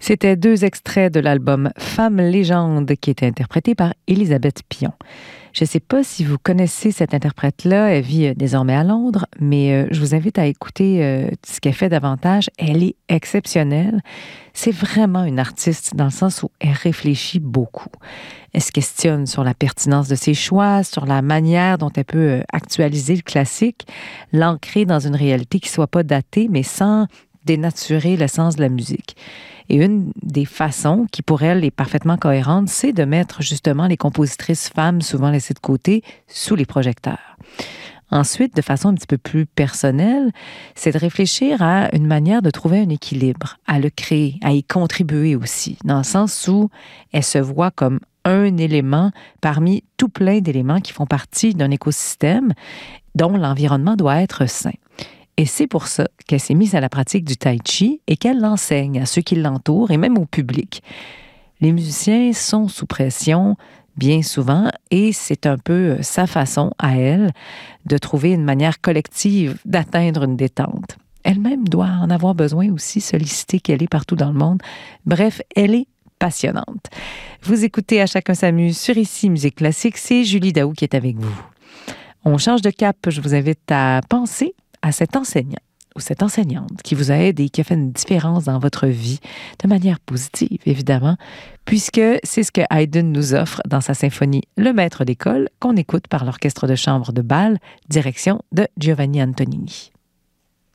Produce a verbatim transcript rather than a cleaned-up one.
C'était deux extraits de l'album Femme légende qui était interprété par Élisabeth Pion. Je ne sais pas si vous connaissez cette interprète-là, elle vit euh, désormais à Londres, mais euh, je vous invite à écouter euh, ce qu'elle fait davantage. Elle est exceptionnelle. C'est vraiment une artiste dans le sens où elle réfléchit beaucoup. Elle se questionne sur la pertinence de ses choix, sur la manière dont elle peut euh, actualiser le classique, l'ancrer dans une réalité qui ne soit pas datée, mais sans dénaturer l'essence de la musique. Et une des façons qui, pour elle, est parfaitement cohérente, c'est de mettre justement les compositrices femmes, souvent laissées de côté, sous les projecteurs. Ensuite, de façon un petit peu plus personnelle, c'est de réfléchir à une manière de trouver un équilibre, à le créer, à y contribuer aussi, dans le sens où elle se voit comme un élément parmi tout plein d'éléments qui font partie d'un écosystème dont l'environnement doit être sain. Et c'est pour ça qu'elle s'est mise à la pratique du tai chi et qu'elle l'enseigne à ceux qui l'entourent et même au public. Les musiciens sont sous pression bien souvent et c'est un peu sa façon à elle de trouver une manière collective d'atteindre une détente. Elle-même doit en avoir besoin aussi, sollicitée qu'elle est partout dans le monde. Bref, elle est passionnante. Vous écoutez À chacun s'amuse sur Ici Musique Classique, c'est Julie Daou qui est avec vous. On change de cap, je vous invite à penser à cet enseignant ou cette enseignante qui vous aide et qui a fait une différence dans votre vie de manière positive, évidemment, puisque c'est ce que Haydn nous offre dans sa symphonie Le Maître d'école, qu'on écoute par l'Orchestre de chambre de Bâle, direction de Giovanni Antonini.